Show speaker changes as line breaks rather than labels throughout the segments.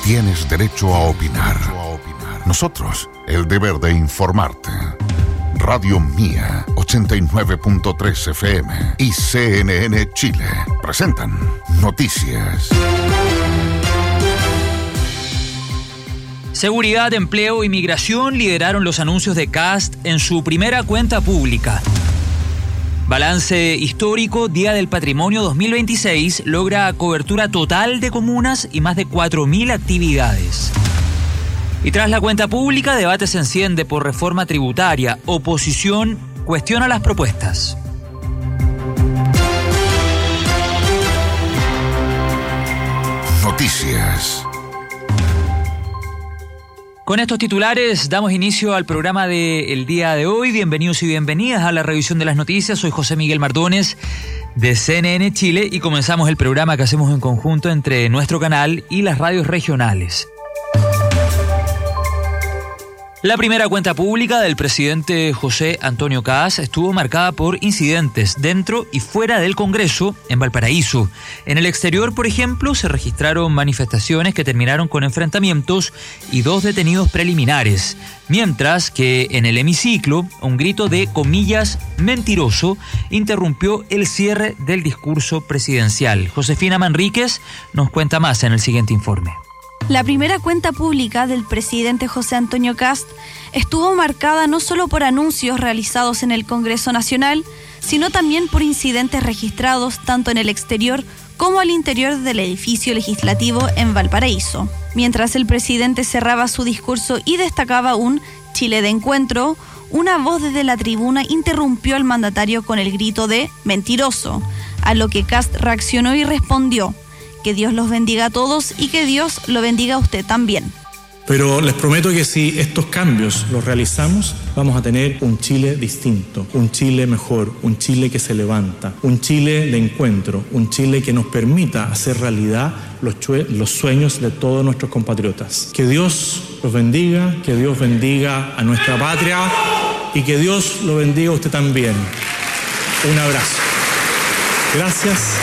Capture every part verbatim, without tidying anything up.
tienes derecho a opinar. Nosotros, el deber de informarte. Radio Mía, ochenta y nueve punto tres F M y C N N Chile presentan Noticias.
Seguridad, empleo y migración lideraron los anuncios de Kast en su primera cuenta pública. Balance histórico, Día del Patrimonio dos mil veintiséis, logra cobertura total de comunas y más de cuatro mil actividades. Y tras la cuenta pública, debate se enciende por reforma tributaria. Oposición cuestiona las propuestas.
Noticias.
Con estos titulares damos inicio al programa del día de hoy. Bienvenidos y bienvenidas a la revisión de las noticias. Soy José Miguel Mardones de C N N Chile y comenzamos el programa que hacemos en conjunto entre nuestro canal y las radios regionales. La primera cuenta pública del presidente José Antonio Kast estuvo marcada por incidentes dentro y fuera del Congreso en Valparaíso. En el exterior, por ejemplo, se registraron manifestaciones que terminaron con enfrentamientos y dos detenidos preliminares. Mientras que en el hemiciclo, un grito de, comillas, mentiroso, interrumpió el cierre del discurso presidencial. Josefina Manríquez nos cuenta más en el siguiente informe.
La primera cuenta pública del presidente José Antonio Kast estuvo marcada no solo por anuncios realizados en el Congreso Nacional, sino también por incidentes registrados tanto en el exterior como al interior del edificio legislativo en Valparaíso. Mientras el presidente cerraba su discurso y destacaba un Chile de encuentro, una voz desde la tribuna interrumpió al mandatario con el grito de mentiroso, a lo que Kast reaccionó y respondió: que Dios los bendiga a todos y que Dios lo bendiga a usted también.
Pero les prometo que si estos cambios los realizamos, vamos a tener un Chile distinto, un Chile mejor, un Chile que se levanta, un Chile de encuentro, un Chile que nos permita hacer realidad los, chue- los sueños de todos nuestros compatriotas. Que Dios los bendiga, que Dios bendiga a nuestra patria y que Dios lo bendiga a usted también. Un abrazo. Gracias.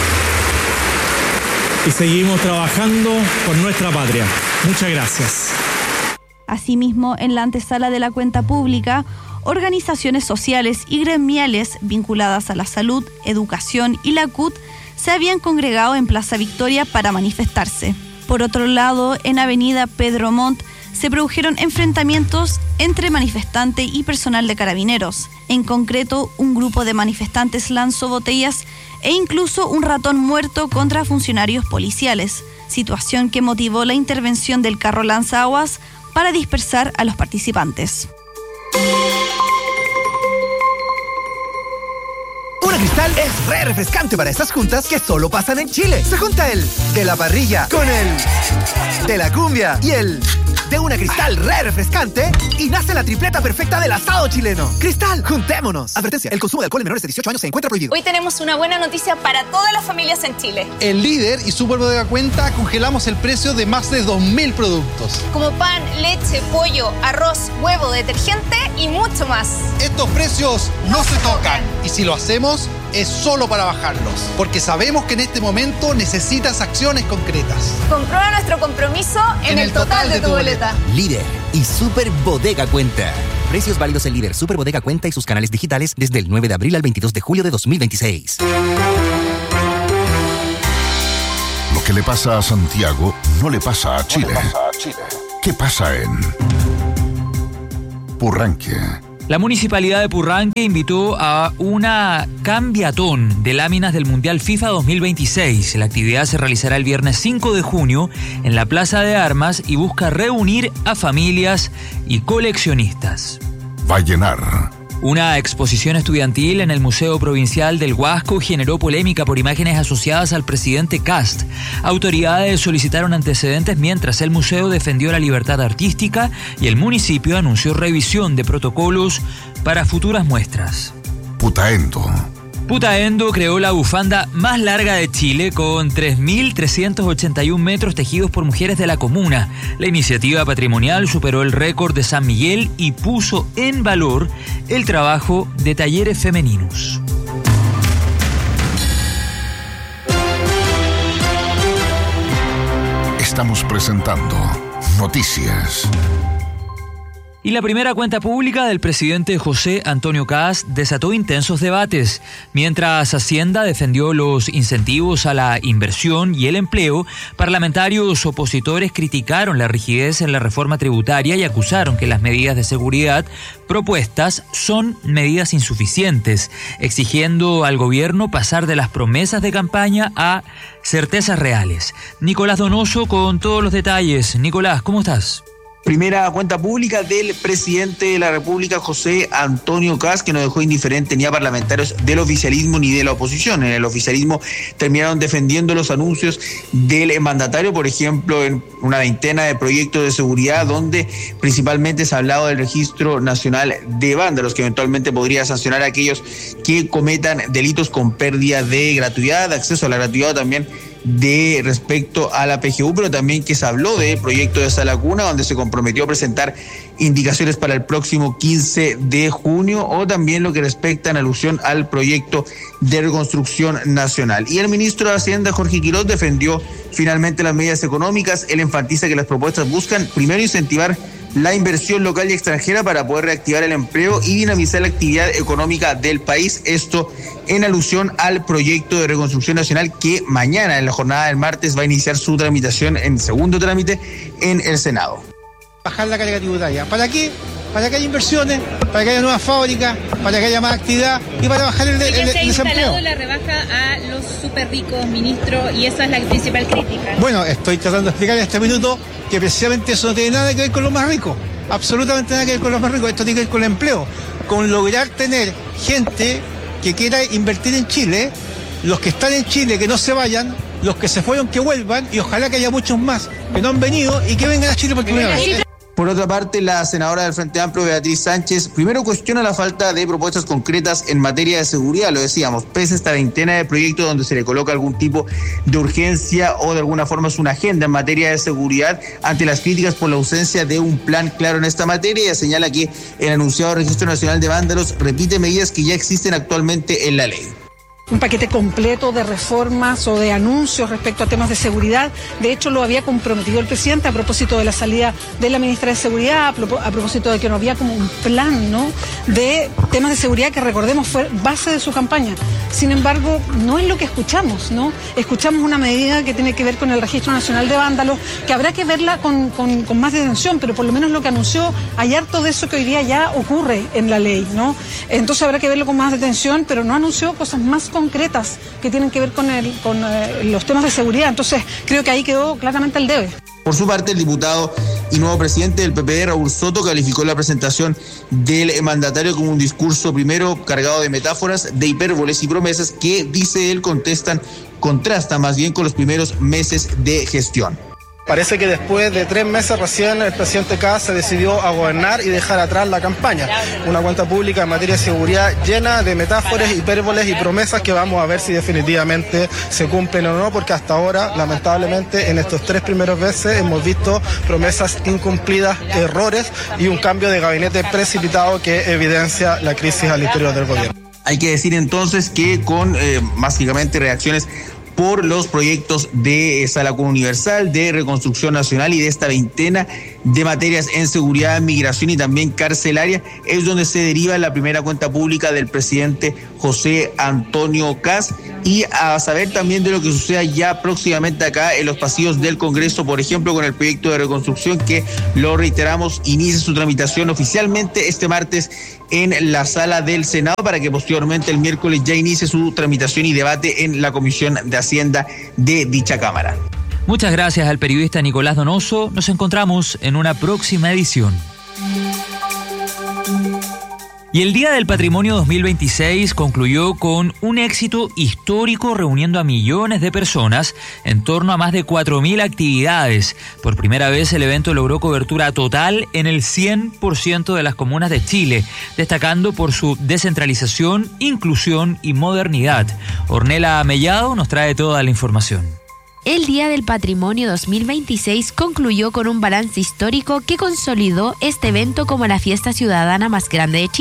Y seguimos trabajando por nuestra patria. Muchas gracias.
Asimismo, en la antesala de la cuenta pública, organizaciones sociales y gremiales vinculadas a la salud, educación y la C U T se habían congregado en Plaza Victoria para manifestarse. Por otro lado, en Avenida Pedro Montt se produjeron enfrentamientos entre manifestantes y personal de carabineros. En concreto, un grupo de manifestantes lanzó botellas e incluso un ratón muerto contra funcionarios policiales, situación que motivó la intervención del carro lanzaguas para dispersar a los participantes.
Una Cristal es re refrescante para estas juntas que solo pasan en Chile. Se junta el de la parrilla con el de la cumbia y el de una Cristal re refrescante y nace la tripleta perfecta del asado chileno. Cristal, juntémonos. Advertencia, el consumo de alcohol en menores de dieciocho años se encuentra prohibido.
Hoy tenemos una buena noticia para todas las familias en Chile.
En Líder y Super Bodega Cuenta congelamos el precio de más de dos mil productos.
Como pan, leche, pollo, arroz, huevo, detergente y mucho más.
Estos precios no se tocan y si lo hacemos es solo para bajarlos, porque sabemos que en este momento necesitas acciones concretas.
Comprueba nuestro compromiso en, en el, el total, total de, de tu boleta.
Líder y Super Bodega Cuenta. Precios válidos en Líder, Super Bodega Cuenta y sus canales digitales desde el nueve de abril al veintidós de julio de dos mil veintiséis.
Lo que le pasa a Santiago no le pasa a Chile. No le pasa a Chile. ¿Qué pasa en Purranque?
La Municipalidad de Purranque invitó a una cambiatón de láminas del Mundial FIFA dos mil veintiséis. La actividad se realizará el viernes cinco de junio en la Plaza de Armas y busca reunir a familias y coleccionistas.
Vallenar.
Una exposición estudiantil en el Museo Provincial del Huasco generó polémica por imágenes asociadas al presidente Kast. Autoridades solicitaron antecedentes mientras el museo defendió la libertad artística y el municipio anunció revisión de protocolos para futuras muestras.
Putaendo.
Putaendo creó la bufanda más larga de Chile con tres mil trescientos ochenta y un metros tejidos por mujeres de la comuna. La iniciativa patrimonial superó el récord de San Miguel y puso en valor el trabajo de talleres femeninos.
Estamos presentando Noticias.
Y la primera cuenta pública del presidente José Antonio Kast desató intensos debates. Mientras Hacienda defendió los incentivos a la inversión y el empleo, parlamentarios opositores criticaron la rigidez en la reforma tributaria y acusaron que las medidas de seguridad propuestas son medidas insuficientes, exigiendo al gobierno pasar de las promesas de campaña a certezas reales. Nicolás Donoso con todos los detalles. Nicolás, ¿cómo estás?
Primera cuenta pública del presidente de la República, José Antonio Kast, que no dejó indiferente ni a parlamentarios del oficialismo ni de la oposición. En el oficialismo terminaron defendiendo los anuncios del mandatario, por ejemplo, en una veintena de proyectos de seguridad, donde principalmente se ha hablado del registro nacional de vándalos, que eventualmente podría sancionar a aquellos que cometan delitos con pérdida de gratuidad, de acceso a la gratuidad, también de respecto a la P G U, pero también que se habló del proyecto de Sala Cuna, donde se comprometió a presentar indicaciones para el próximo quince de junio, o también lo que respecta en alusión al proyecto de reconstrucción nacional. Y el ministro de Hacienda, Jorge Quiroz, defendió finalmente las medidas económicas. Él enfatiza que las propuestas buscan primero incentivar la inversión local y extranjera para poder reactivar el empleo y dinamizar la actividad económica del país. Esto en alusión al proyecto de reconstrucción nacional que mañana, en la jornada del martes, va a iniciar su tramitación en segundo trámite en el Senado.
Bajar la carga tributaria. ¿Para qué? Para que haya inversiones, para que haya nuevas fábricas, para que haya más actividad y para bajar el, el, el, el desempleo.
Se ha instalado la rebaja a los súper ricos, ministro, y esa es la principal crítica.
Bueno, estoy tratando de explicar en este minuto que precisamente eso no tiene nada que ver con los más ricos, absolutamente nada que ver con los más ricos. Esto tiene que ver con el empleo, con lograr tener gente que quiera invertir en Chile, los que están en Chile que no se vayan, los que se fueron que vuelvan, y ojalá que haya muchos más que no han venido y que vengan a Chile por primera vez.
Por otra parte, la senadora del Frente Amplio, Beatriz Sánchez, primero cuestiona la falta de propuestas concretas en materia de seguridad, lo decíamos, pese a esta veintena de proyectos donde se le coloca algún tipo de urgencia o de alguna forma es una agenda en materia de seguridad, ante las críticas por la ausencia de un plan claro en esta materia. Ella señala que el anunciado Registro Nacional de Vándalos repite medidas que ya existen actualmente en la ley.
Un paquete completo de reformas o de anuncios respecto a temas de seguridad. De hecho, lo había comprometido el presidente a propósito de la salida de la ministra de Seguridad, a propósito de que no había como un plan, ¿no?, de temas de seguridad que, recordemos, fue base de su campaña. Sin embargo, no es lo que escuchamos, ¿no? Escuchamos una medida que tiene que ver con el Registro Nacional de Vándalos, que habrá que verla con, con, con más detención, pero por lo menos lo que anunció, hay harto de eso que hoy día ya ocurre en la ley, ¿no? Entonces habrá que verlo con más detención, pero no anunció cosas más concretas que tienen que ver con, el, con eh, los temas de seguridad. Entonces creo que ahí quedó claramente el debe.
Por su parte, el diputado y nuevo presidente del P P D, Raúl Soto, calificó la presentación del mandatario como un discurso primero cargado de metáforas, de hipérboles y promesas que, dice él, contestan, contrasta más bien con los primeros meses de gestión.
Parece que después de tres meses recién el presidente Kast se decidió a gobernar y dejar atrás la campaña. Una cuenta pública en materia de seguridad llena de metáforas, hipérboles y promesas que vamos a ver si definitivamente se cumplen o no, porque hasta ahora, lamentablemente, en estos tres primeros meses hemos visto promesas incumplidas, errores y un cambio de gabinete precipitado que evidencia la crisis al interior del gobierno.
Hay que decir entonces que con eh, básicamente reacciones por los proyectos de Sala Cuna Universal, de reconstrucción nacional y de esta veintena de materias en seguridad, migración y también carcelaria, es donde se deriva la primera cuenta pública del presidente José Antonio Kast. Y a saber también de lo que suceda ya próximamente acá en los pasillos del Congreso, por ejemplo, con el proyecto de reconstrucción que, lo reiteramos, inicia su tramitación oficialmente este martes en la sala del Senado, para que posteriormente el miércoles ya inicie su tramitación y debate en la Comisión de Hacienda de dicha Cámara.
Muchas gracias al periodista Nicolás Donoso. Nos encontramos en una próxima edición. Y el Día del Patrimonio dos mil veintiséis concluyó con un éxito histórico, reuniendo a millones de personas en torno a más de cuatro mil actividades. Por primera vez el evento logró cobertura total en el cien por ciento de las comunas de Chile, destacando por su descentralización, inclusión y modernidad. Ornella Mellado nos trae toda la información.
El Día del Patrimonio dos mil veintiséis concluyó con un balance histórico que consolidó este evento como la fiesta ciudadana más grande de Chile.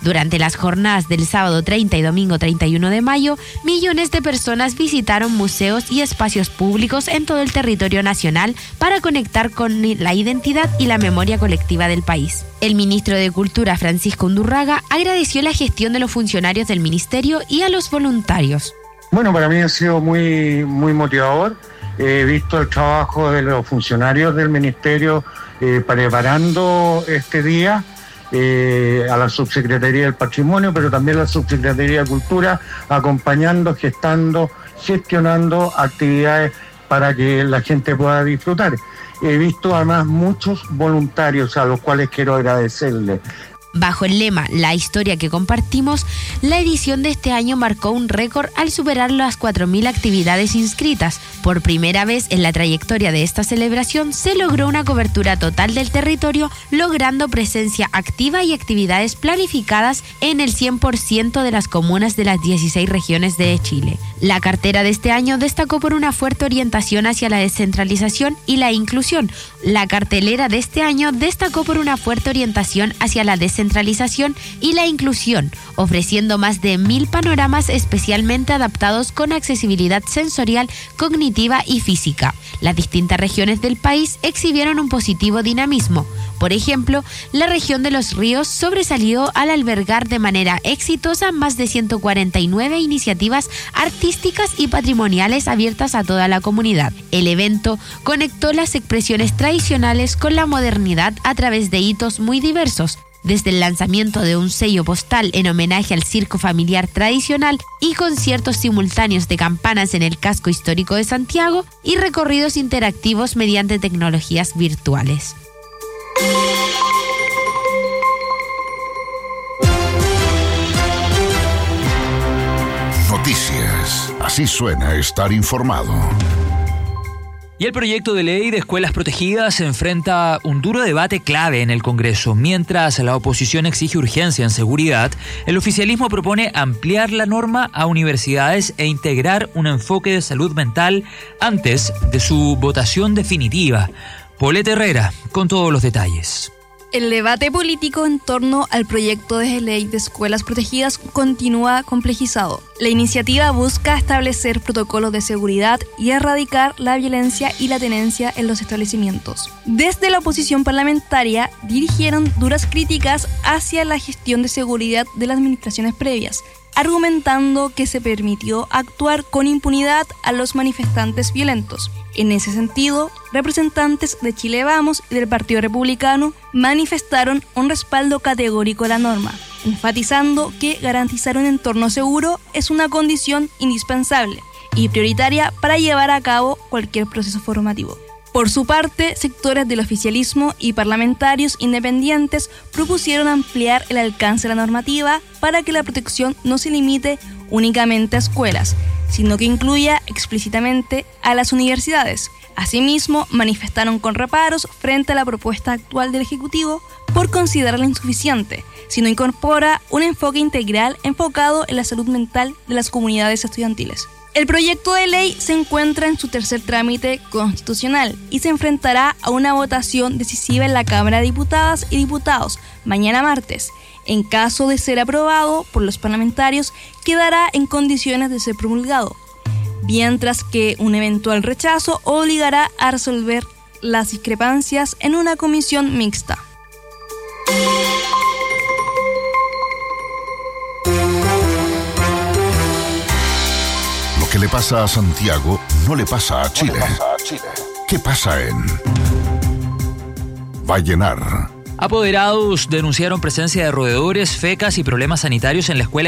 Durante las jornadas del sábado treinta y domingo treinta y uno de mayo, millones de personas visitaron museos y espacios públicos en todo el territorio nacional para conectar con la identidad y la memoria colectiva del país. El ministro de Cultura, Francisco Undurraga, agradeció la gestión de los funcionarios del ministerio y a los voluntarios.
Bueno, para mí ha sido muy, muy motivador. He visto el trabajo de los funcionarios del ministerio eh, preparando este día. Eh, a la Subsecretaría del Patrimonio, pero también a la Subsecretaría de Cultura, acompañando, gestando, gestionando actividades para que la gente pueda disfrutar. He visto además muchos voluntarios a los cuales quiero agradecerles.
Bajo el lema La historia que compartimos, la edición de este año marcó un récord al superar las cuatro mil actividades inscritas. Por primera vez en la trayectoria de esta celebración se logró una cobertura total del territorio, logrando presencia activa y actividades planificadas en el cien por ciento de las comunas de las dieciséis regiones de Chile. La cartera de este año destacó por una fuerte orientación hacia la descentralización y la inclusión. La cartelera de este año destacó por una fuerte orientación hacia la descentralización centralización y la inclusión, ofreciendo más de mil panoramas especialmente adaptados con accesibilidad sensorial, cognitiva y física. Las distintas regiones del país exhibieron un positivo dinamismo. Por ejemplo, la región de Los Ríos sobresalió al albergar de manera exitosa más de ciento cuarenta y nueve iniciativas artísticas y patrimoniales abiertas a toda la comunidad. El evento conectó las expresiones tradicionales con la modernidad a través de hitos muy diversos, desde el lanzamiento de un sello postal en homenaje al circo familiar tradicional y conciertos simultáneos de campanas en el casco histórico de Santiago y recorridos interactivos mediante tecnologías virtuales.
Noticias. Así suena estar informado.
Y el proyecto de ley de escuelas protegidas enfrenta un duro debate clave en el Congreso. Mientras la oposición exige urgencia en seguridad, el oficialismo propone ampliar la norma a universidades e integrar un enfoque de salud mental antes de su votación definitiva. Paulette Herrera, con todos los detalles.
El debate político en torno al proyecto de ley de escuelas protegidas continúa complejizado. La iniciativa busca establecer protocolos de seguridad y erradicar la violencia y la tenencia en los establecimientos. Desde la oposición parlamentaria dirigieron duras críticas hacia la gestión de seguridad de las administraciones previas, argumentando que se permitió actuar con impunidad a los manifestantes violentos. En ese sentido, representantes de Chile Vamos y del Partido Republicano manifestaron un respaldo categórico a la norma, enfatizando que garantizar un entorno seguro es una condición indispensable y prioritaria para llevar a cabo cualquier proceso formativo. Por su parte, sectores del oficialismo y parlamentarios independientes propusieron ampliar el alcance de la normativa para que la protección no se limite únicamente a escuelas, sino que incluya explícitamente a las universidades. Asimismo, manifestaron con reparos frente a la propuesta actual del Ejecutivo por considerarla insuficiente, si no incorpora un enfoque integral enfocado en la salud mental de las comunidades estudiantiles. El proyecto de ley se encuentra en su tercer trámite constitucional y se enfrentará a una votación decisiva en la Cámara de Diputadas y Diputados mañana martes. En caso de ser aprobado por los parlamentarios, quedará en condiciones de ser promulgado, mientras que un eventual rechazo obligará a resolver las discrepancias en una comisión mixta.
Lo que le pasa a Santiago no le pasa a Chile. ¿Qué pasa en Vallenar?
Apoderados denunciaron presencia de roedores, fecas y problemas sanitarios en la escuela